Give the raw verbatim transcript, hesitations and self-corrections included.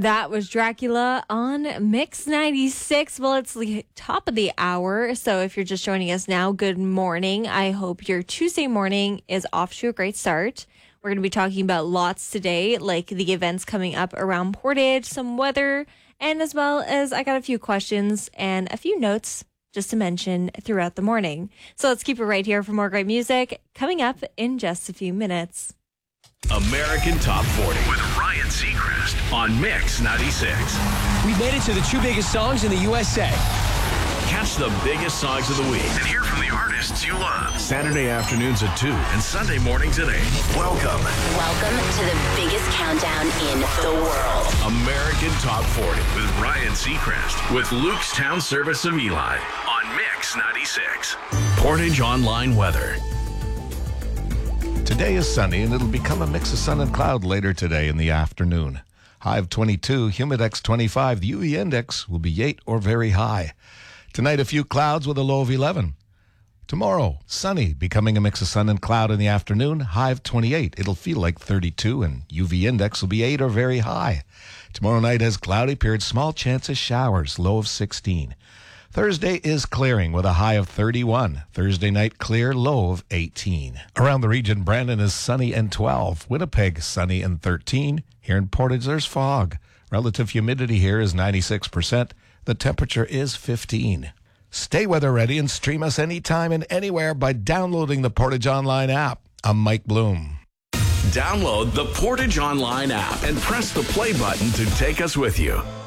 That was Dracula on Mix ninety-six. Well, it's the top of the hour, so if you're just joining us now, good morning. I hope your Tuesday morning is off to a great start. We're going to be talking about lots today, like the events coming up around Portage, some weather, and as well as I got a few questions and a few notes just to mention throughout the morning. So let's keep it right here for more great music coming up in just a few minutes. American Top forty with Ryan Seacrest on Mix ninety-six. We made it to the two biggest songs in the U S A. Catch the biggest songs of the week and hear from the artists you love. Saturday afternoons at two and Sunday mornings at eight. Welcome. Welcome to the biggest countdown in the world. American Top forty with Ryan Seacrest with Luke's Town Service of Eli on Mix ninety-six. Portage Online Weather. Today is sunny, and it'll become a mix of sun and cloud later today in the afternoon. High of twenty-two, humidex twenty-five. The U V index will be eight or very high. Tonight, a few clouds with a low of eleven. Tomorrow, sunny, becoming a mix of sun and cloud in the afternoon. High of twenty-eight. It'll feel like thirty-two, and U V index will be eight or very high. Tomorrow night has cloudy periods, small chance of showers, low of sixteen. Thursday is clearing with a high of thirty-one. Thursday night clear, low of eighteen. Around the region, Brandon is sunny and twelve. Winnipeg, sunny and thirteen. Here in Portage, there's fog. Relative humidity here is ninety-six percent. The temperature is fifteen. Stay weather ready and stream us anytime and anywhere by downloading the Portage Online app. I'm Mike Bloom. Download the Portage Online app and press the play button to take us with you.